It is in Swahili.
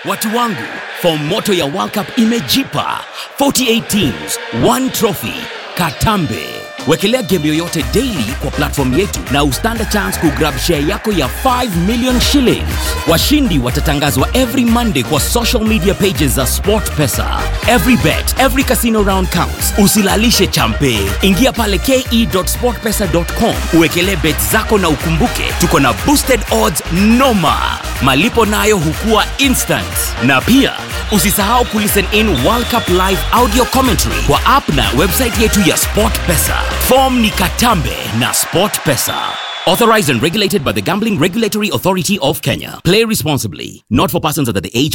Watu wangu, form moto ya World Cup imejipa. 48 teams, 1 trophy, Katambe. Wekelea game yoyote daily kwa platform yetu na ustand chance kugrab share yako ya 5 million shillings. Washindi watatangazwa every Monday kwa social media pages za SportPesa. Every bet, every casino round counts. Usilalishe champe. Ingia pale ke.sportpesa.com. Uwekelee bet zako na ukumbuke tuko na boosted odds noma. Malipo nayo hukua instant. Na pia usisahau kulisten in World Cup live audio commentary kwa app na website yetu ya SportPesa. Form ni Katambe na SportPesa. Authorized and regulated by the Gambling Regulatory Authority of Kenya. Play responsibly. Not for persons under the age